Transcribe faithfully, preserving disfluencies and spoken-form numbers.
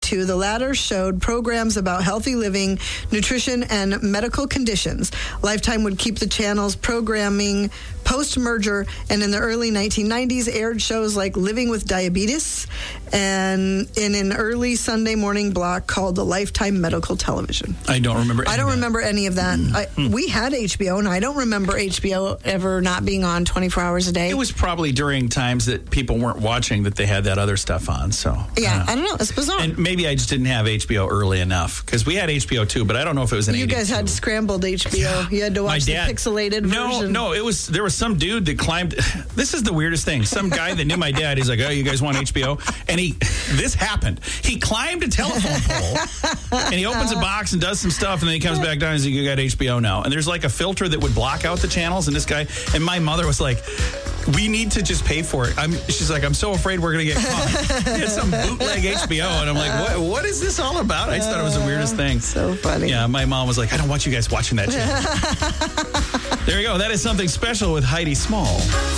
ninety-two. The latter showed programs about healthy living, nutrition, and medical conditions. Lifetime would keep the channel's programming post-merger, and in the early nineteen nineties aired shows like Living with Diabetes and in an early Sunday morning block called the Lifetime Medical Television. I don't remember any I don't of that. remember any of that. I, we had H B O, and I don't remember H B O ever not being on twenty-four hours a day. It was probably during times that people weren't watching that they had that other stuff on. So yeah, uh, I don't know. It's bizarre. And maybe I just didn't have H B O early enough, because we had H B O too, but I don't know if it was an you eighty-two. guys had scrambled H B O. You had to watch My dad, the pixelated no, version. No, it was there was some dude that climbed. This is the weirdest thing. Some guy that knew my dad. He's like, "Oh, you guys want H B O?" And he, this happened. He climbed a telephone pole and he opens a box and does some stuff, and then he comes back down and he's like, "You got H B O now." And there's like a filter that would block out the channels. And this guy and my mother was like, "We need to just pay for it." I'm. She's like, "I'm so afraid we're gonna get caught." It's some bootleg H B O, and I'm like, "What? What is this all about?" I just thought it was the weirdest thing. So funny. Yeah, my mom was like, "I don't want you guys watching that channel." There you go. That is something special with Heidi Small.